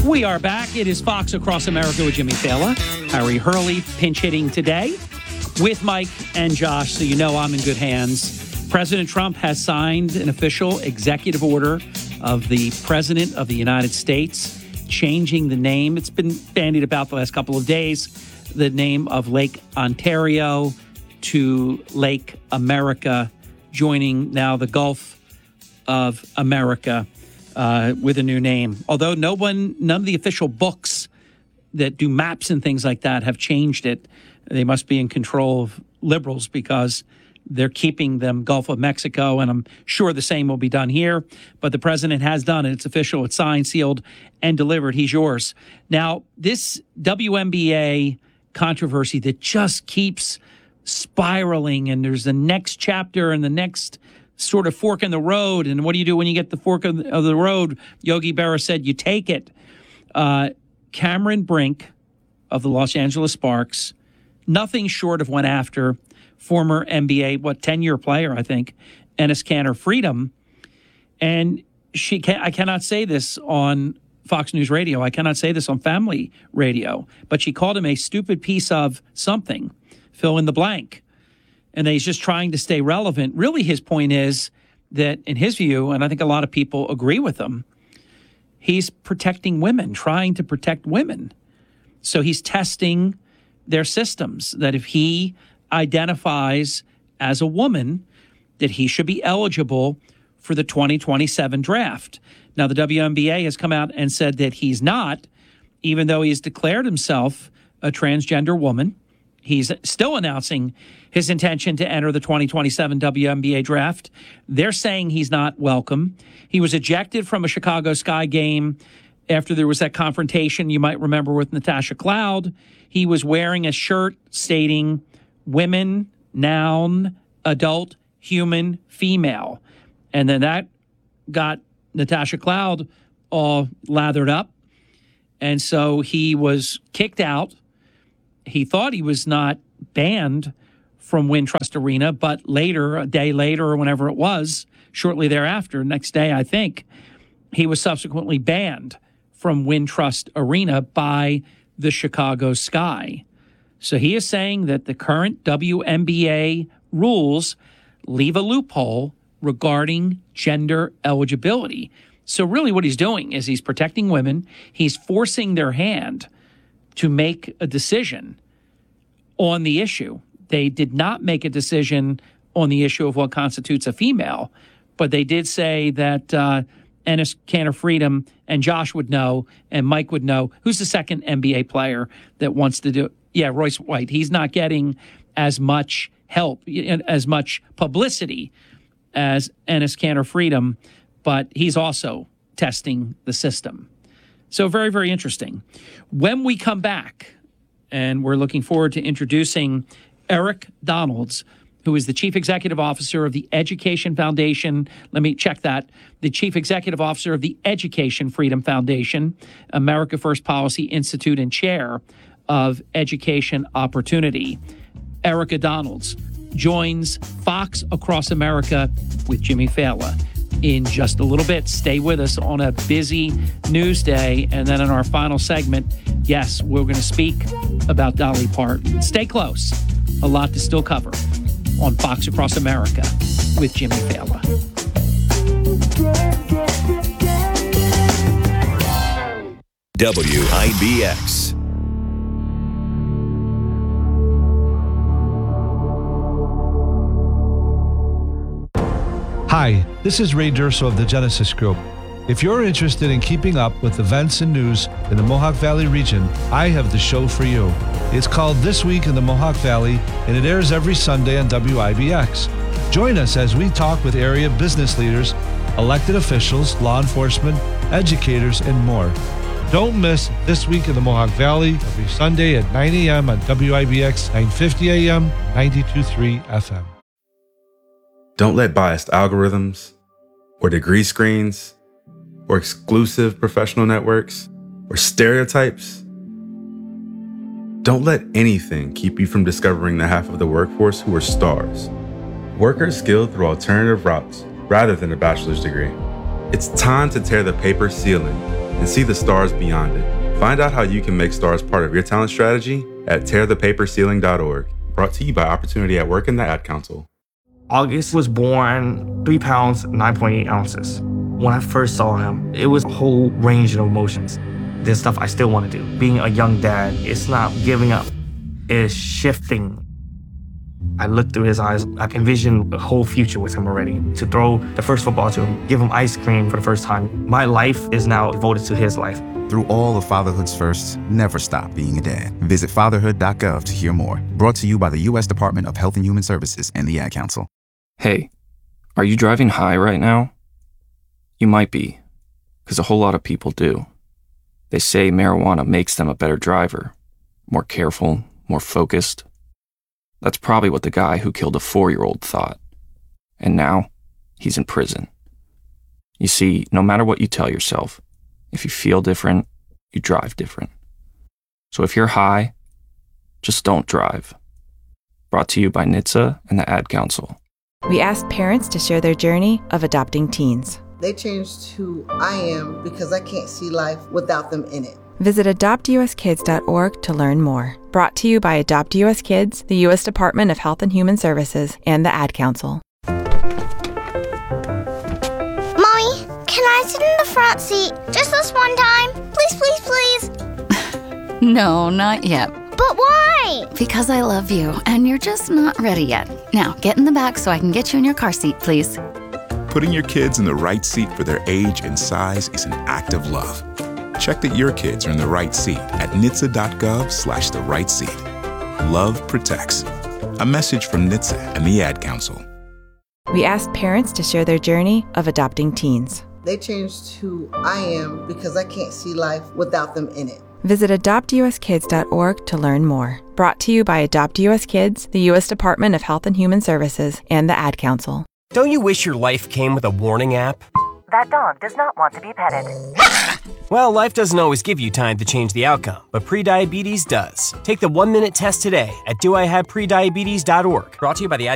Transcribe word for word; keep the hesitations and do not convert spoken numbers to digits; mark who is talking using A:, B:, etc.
A: We are back. It is Fox Across America with Jimmy Fallon. Harry Hurley pinch hitting today with Mike and Josh, so you know I'm in good hands. President Trump has signed an official executive order of the President of the United States, changing the name. It's been bandied about the last couple of days, the name of Lake Ontario to Lake America, joining now the Gulf of America. Uh, with a new name. Although no one, none of the official books that do maps and things like that have changed it. They must be in control of liberals because they're keeping them Gulf of Mexico, and I'm sure the same will be done here. But the president has done it. It's official. It's signed, sealed, and delivered. He's yours. Now, this W N B A controversy that just keeps spiraling, and there's the next chapter and the next sort of fork in the road. And what do you do when you get the fork of the road? Yogi Berra said you take it. Uh, Cameron Brink of the Los Angeles Sparks, nothing short of went after former N B A, what, ten-year player, I think, Enes Kanter Freedom. And she can, I cannot say this on Fox News Radio. I cannot say this on Family Radio. But she called him a stupid piece of something. Fill in the blank. And he's just trying to stay relevant. Really, his point is that, in his view, and I think a lot of people agree with him, he's protecting women, trying to protect women. So he's testing their systems, that if he identifies as a woman, that he should be eligible for the twenty twenty-seven draft. Now, the W N B A has come out and said that he's not, even though he's declared himself a transgender woman. He's still announcing his intention to enter the twenty twenty-seven W N B A draft. They're saying he's not welcome. He was ejected from a Chicago Sky game after there was that confrontation, you might remember, with Natasha Cloud. He was wearing a shirt stating women, noun, adult, human, female. And then that got Natasha Cloud all lathered up. And so he was kicked out. He thought he was not banned from Wintrust Arena, but later, a day later or whenever it was, shortly thereafter, next day, I think, he was subsequently banned from Wintrust Arena by the Chicago Sky. So he is saying that the current W N B A rules leave a loophole regarding gender eligibility. So really what he's doing is he's protecting women. He's forcing their hand to make a decision on the issue. They did not make a decision on the issue of what constitutes a female, but they did say that uh, Enes Kanter Freedom and Josh would know, and Mike would know. Who's the second N B A player that wants to do it? Yeah, Royce White. He's not getting as much help, as much publicity as Enes Kanter Freedom, but he's also testing the system. So very, very interesting. When we come back, and we're looking forward to introducing Eric Donalds, who is the Chief Executive Officer of the Education Foundation. Let me check that. The Chief Executive Officer of the Education Freedom Foundation, America First Policy Institute, and Chair of Education Opportunity. Erica Donalds joins Fox Across America with Jimmy Fallon in just a little bit. Stay with us on a busy news day. And then in our final segment, yes, we're going to speak about Dolly Parton. Stay close. A lot to still cover on Fox Across America with Jimmy Fallon.
B: W I B X.
C: Hi, this is Ray Durso of the Genesis Group. If you're interested in keeping up with events and news in the Mohawk Valley region, I have the show for you. It's called This Week in the Mohawk Valley, and it airs every Sunday on W I B X. Join us as we talk with area business leaders, elected officials, law enforcement, educators, and more. Don't miss This Week in the Mohawk Valley every Sunday at nine a.m. on W I B X nine fifty a.m., ninety-two point three F M.
D: Don't let biased algorithms or degree screens or exclusive professional networks or stereotypes. Don't let anything keep you from discovering the half of the workforce who are stars. Workers skilled through alternative routes rather than a bachelor's degree. It's time to tear the paper ceiling and see the stars beyond it. Find out how you can make stars part of your talent strategy at tear the paper ceiling dot org. Brought to you by Opportunity at Work and the Ad Council.
B: August was born three pounds, nine point eight ounces. When I first saw him, it was a whole range of emotions. There's stuff I still want to do. Being a young dad, it's not giving up, it's shifting. I looked through his eyes. I envisioned a whole future with him already. To throw the first football to him, give him ice cream for the first time. My life is now devoted to his life.
E: Through all of fatherhood's firsts, never stop being a dad. Visit fatherhood dot gov to hear more. Brought to you by the U S Department of Health and Human Services and the Ad Council.
F: Hey, are you driving high right now? You might be, because a whole lot of people do. They say marijuana makes them a better driver, more careful, more focused. That's probably what the guy who killed a four-year-old thought. And now, he's in prison. You see, no matter what you tell yourself, if you feel different, you drive different. So if you're high, just don't drive. Brought to you by N H T S A and the Ad Council.
G: We asked parents to share their journey of adopting teens.
H: They changed who I am because I can't see life without them in it.
G: Visit adopt u s kids dot org to learn more. Brought to you by Adopt U S Kids, the U S Department of Health and Human Services, and the Ad Council.
I: Mommy, can I sit in the front seat just this one time? Please, please, please.
J: No, not yet.
I: But why?
J: Because I love you, and you're just not ready yet. Now, get in the back so I can get you in your car seat, please.
K: Putting your kids in the right seat for their age and size is an act of love. Check that your kids are in the right seat at N H T S A dot gov slash the right seat. Love protects. A message from N H T S A and the Ad Council.
G: We asked parents to share their journey of adopting teens.
H: They changed who I am because I can't see life without them in it.
G: Visit adopt u s kids dot org to learn more. Brought to you by Adopt U S Kids, the U S Department of Health and Human Services, and the Ad Council.
L: Don't you wish your life came with a warning app?
M: That dog does not want to be petted.
L: Well, life doesn't always give you time to change the outcome, but prediabetes does. Take the one-minute test today at do I have prediabetes dot org. Brought to you by the Ad